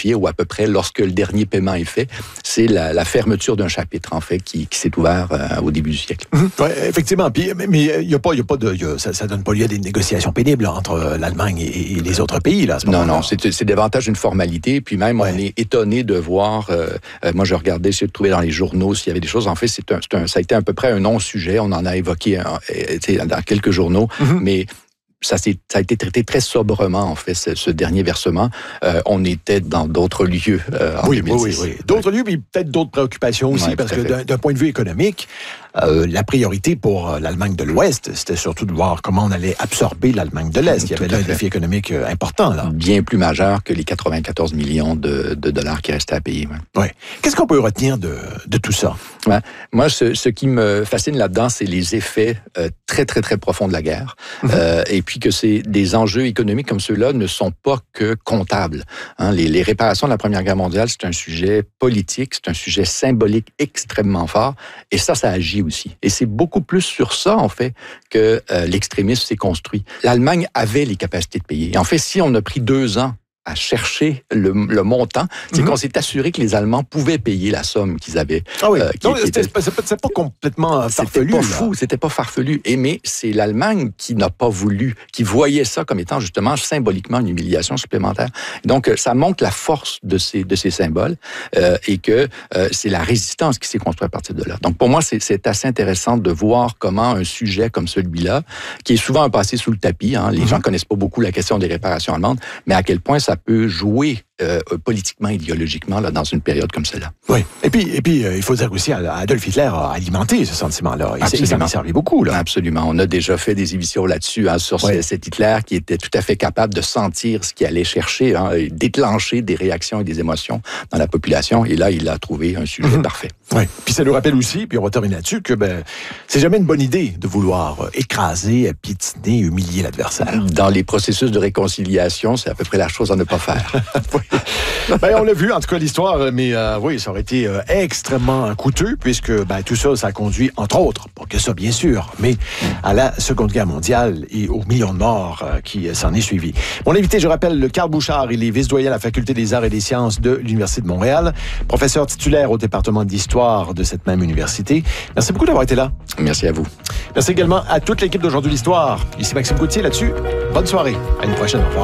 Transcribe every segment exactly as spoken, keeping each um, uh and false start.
signifier, ou à peu près lorsque le dernier paiement est fait, c'est la, la fermeture d'un chapitre, en fait, qui, qui s'est ouvert euh, au début du siècle. Mmh, oui, effectivement. Puis, mais il y a pas, il y a pas de, y a, ça, ça donne pas lieu à des négociations pénibles là, entre l'Allemagne et, et les autres pays là. À ce non, non, c'est, c'est davantage une formalité. Puis même, ouais. on est étonné de voir. Euh, euh, moi, je regardais, j'essayais de trouver dans les journaux s'il y avait des choses. En fait, c'est un, c'est un, ça a été à peu près un non-sujet. On en a évoqué un, dans quelques journaux, mmh. mais Ça, c'est, ça a été traité très sobrement, en fait, ce, ce dernier versement. Euh, on était dans d'autres lieux euh, en oui, deux mille dix. Oui, oui, oui. D'autres oui. lieux, mais peut-être d'autres préoccupations aussi, ouais, parce que d'un, d'un point de vue économique, euh, la priorité pour l'Allemagne de l'Ouest, c'était surtout de voir comment on allait absorber l'Allemagne de l'Est. Il y avait là un défi économique important. Là. Bien plus majeur que les quatre-vingt-quatorze millions de, de dollars qui restaient à payer. Ouais. Ouais. Qu'est-ce qu'on peut retenir de, de tout ça? Ouais. Moi, ce, ce qui me fascine là-dedans, c'est les effets euh, très, très, très profonds de la guerre. Mm-hmm. Euh, et puis que c'est des enjeux économiques comme ceux-là ne sont pas que comptables. Hein, les, les réparations de la Première Guerre mondiale, c'est un sujet politique, c'est un sujet symbolique extrêmement fort. Et ça, ça agit aussi. Et c'est beaucoup plus sur ça, en fait, que euh, l'extrémisme s'est construit. L'Allemagne avait les capacités de payer. Et en fait, si on a pris deux ans à chercher le, le montant, c'est mm-hmm. qu'on s'est assuré que les Allemands pouvaient payer la somme qu'ils avaient. Ah oui, euh, qui, non, qui c'était, était... c'était, c'était pas complètement farfelu. C'était pas fou, c'était pas farfelu. Et mais c'est l'Allemagne qui n'a pas voulu, qui voyait ça comme étant justement symboliquement une humiliation supplémentaire. Donc, ça montre la force de ces, de ces symboles euh, et que euh, c'est la résistance qui s'est construite à partir de là. Donc, pour moi, c'est, c'est assez intéressant de voir comment un sujet comme celui-là, qui est souvent un passé sous le tapis, hein, les mm-hmm. gens connaissent pas beaucoup la question des réparations allemandes, mais à quel point ça peut jouer euh, politiquement, idéologiquement, là, dans une période comme celle-là. Oui. Et puis, et puis euh, il faut dire aussi, Adolf Hitler a alimenté ce sentiment-là. Il, il s'en est servi beaucoup, là. Absolument. On a déjà fait des émissions là-dessus, hein, sur oui. cet Hitler qui était tout à fait capable de sentir ce qu'il allait chercher, hein, déclencher des réactions et des émotions dans la population. Et là, il a trouvé un sujet mm-hmm. parfait. Oui. Puis ça nous rappelle aussi, puis on va terminer là-dessus, que ben, c'est jamais une bonne idée de vouloir écraser, piétiner, humilier l'adversaire. Dans les processus de réconciliation, c'est à peu près la chose à ne pas faire. Oui. Ben, on l'a vu, en tout cas, l'histoire, mais euh, oui, ça aurait été euh, extrêmement coûteux, puisque ben, tout ça, ça a conduit, entre autres, pas que ça, bien sûr, mais à la Seconde Guerre mondiale et aux millions de morts euh, qui euh, s'en est suivi. Mon invité, je rappelle, le Carl Bouchard, il est vice-doyen à la Faculté des arts et des sciences de l'Université de Montréal, professeur titulaire au département d'histoire de cette même université. Merci beaucoup d'avoir été là. Merci à vous. Merci également à toute l'équipe d'Aujourd'hui l'Histoire. Ici Maxime Gauthier là-dessus. Bonne soirée. À une prochaine. Au revoir.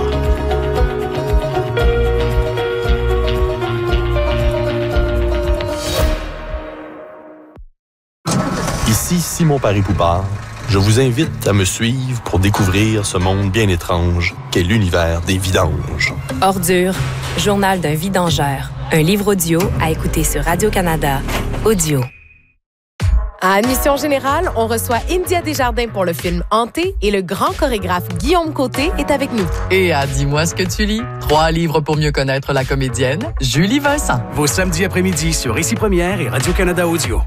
Ici Simon Paris-Poupard. Je vous invite à me suivre pour découvrir ce monde bien étrange qu'est l'univers des vidanges. Ordure, journal d'un vidangeur. Un livre audio à écouter sur Radio-Canada Audio. À Admission Générale, on reçoit India Desjardins pour le film Hanté et le grand chorégraphe Guillaume Côté est avec nous. Et à Dis-moi ce que tu lis, trois livres pour mieux connaître la comédienne Julie Vincent. Vos samedis après-midi sur Ici Première et Radio-Canada Audio.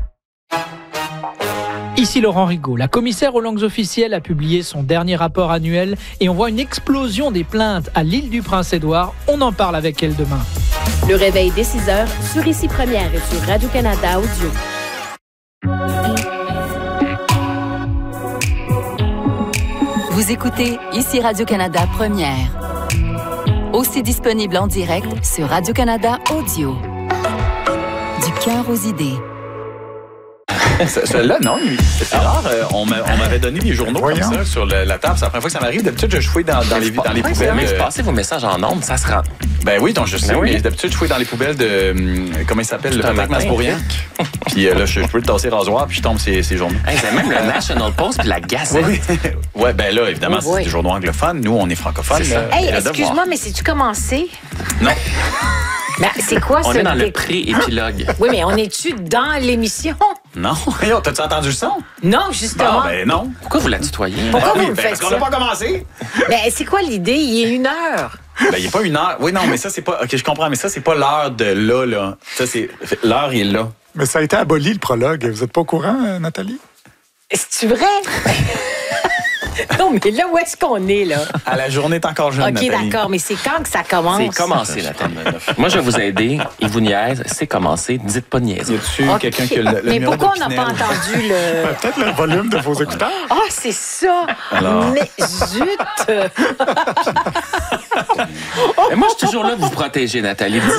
Ici Laurent Rigaud. La commissaire aux langues officielles a publié son dernier rapport annuel et on voit une explosion des plaintes à l'île du Prince-Édouard. On en parle avec elle demain. Le réveil dès six heures sur Ici Première et sur Radio-Canada Audio. Vous écoutez Ici Radio-Canada Première. Aussi disponible en direct sur Radio-Canada Audio. Du cœur aux idées. Celle-là, non, c'est rare. Euh, on, m'a, on m'avait donné des journaux Voyons. comme ça sur le, la table. C'est la première fois que ça m'arrive. D'habitude, je fouille dans, dans, les, dans les poubelles. Mais passez vos messages en ondes, ça se rend. Ben oui, donc je sais, ben oui. mais d'habitude, je fouille dans les poubelles de... Comment il s'appelle? Le Patrick Masbourian. Puis euh, là, je, je peux le tasser rasoir, puis je tombe ces, ces journaux. Hey, c'est même le National Post puis la Gazette. Oui. Ouais, ben là, évidemment, oh, c'est oui. des journaux anglophones. Nous, on est francophones. C'est hey, excuse-moi, mais c'est-tu commencé? Non. Ben, c'est quoi on ce... est dans le pré-épilogue. Oui, mais on est-tu dans l'émission? Non. Yo, t'as-tu entendu le son? Non, justement. Bon, ben non. Pourquoi vous la tutoyez? Pourquoi ben, vous oui, me ben, faites parce ça? qu'on n'a pas commencé. Ben, c'est quoi l'idée? Il est une heure. Ben, il n'est pas une heure. Oui, non, mais ça, c'est pas... OK, je comprends, mais ça, c'est pas l'heure de là, là. Ça, c'est... L'heure, il est là. Mais ça a été aboli, le prologue. Vous n'êtes pas au courant, Nathalie? C'est-tu vrai? Non, mais là, où est-ce qu'on est, là? À la journée est encore jeune, OK, Nathalie. d'accord, mais c'est quand que ça commence? C'est commencé, Nathalie. Moi, je vais vous aider. Il vous niaise. C'est commencé. Dites pas niaiser. Y a-tu okay. quelqu'un qui a le, le Mais pourquoi on n'a pas entendu le... Ben, peut-être le volume de vos écouteurs. Ah, oh, c'est ça! Alors... Mais zut! Mais moi, je suis toujours là pour vous protéger, Nathalie.